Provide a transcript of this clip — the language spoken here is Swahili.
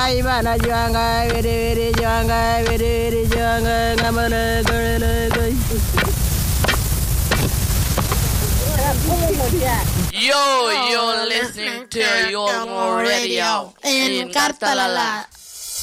mana juanga, very juanga, very juanga, ngamana gurele. Yo, you're listening to your radio in Cartalala.